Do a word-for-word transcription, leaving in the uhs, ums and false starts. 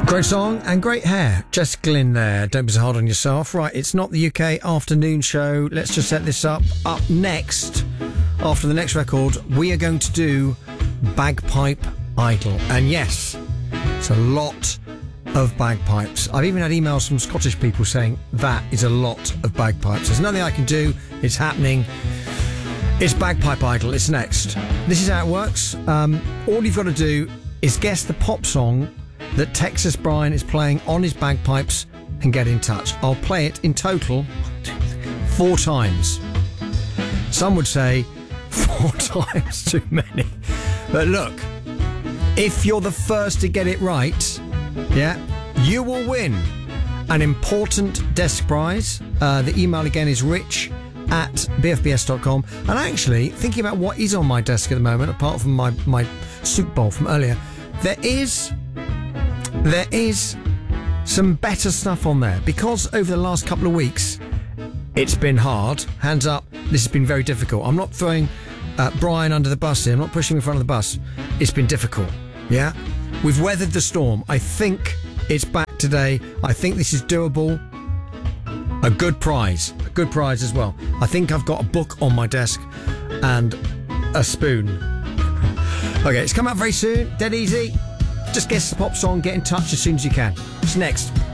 Great song and great hair. Jess Glynn there. Don't be so hard on yourself. Right, it's not the U K afternoon show. Let's just set this up. Up next, after the next record, we are going to do Bagpipe Idol. And yes, it's a lot of bagpipes. I've even had emails from Scottish people saying that is a lot of bagpipes. There's nothing I can do. It's happening. It's Bagpipe Idol. It's next. This is how it works. Um, all you've got to do is guess the pop song that Texas Brian is playing on his bagpipes and get in touch. I'll play it in total four times. Some would say four times too many. But look, if you're the first to get it right, yeah, you will win an important desk prize. Uh, the email again is rich at b f b s dot com. And actually, thinking about what is on my desk at the moment, apart from my, my soup bowl from earlier, there is... There is some better stuff on there because over the last couple of weeks it's been hard. Hands up, this has been very difficult. I'm not throwing uh, Brian under the bus here. I'm not pushing him in front of the bus. It's been difficult, yeah? We've weathered the storm. I think it's back today. I think this is doable. A good prize. A good prize as well. I think I've got a book on my desk and a spoon. Okay, it's come out very soon. Dead easy. Just guess the pop song, get in touch as soon as you can. It's next.